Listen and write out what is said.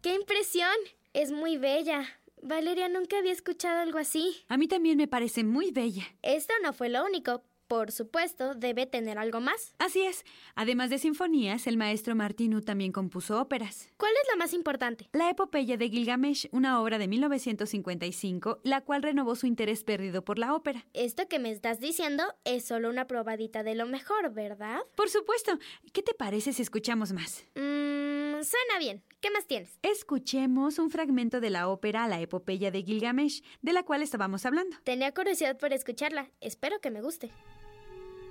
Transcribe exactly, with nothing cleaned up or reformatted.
¡Qué impresión! Es muy bella. Valeria, nunca había escuchado algo así. A mí también me parece muy bella. Esto no fue lo único. Por supuesto, debe tener algo más. Así es. Además de sinfonías, el maestro Martinu también compuso óperas. ¿Cuál es la más importante? La epopeya de Gilgamesh, una obra de mil novecientos cincuenta y cinco, la cual renovó su interés perdido por la ópera. Esto que me estás diciendo es solo una probadita de lo mejor, ¿verdad? Por supuesto. ¿Qué te parece si escuchamos más? Mmm, suena bien. ¿Qué más tienes? Escuchemos un fragmento de la ópera La epopeya de Gilgamesh, de la cual estábamos hablando. Tenía curiosidad por escucharla. Espero que me guste.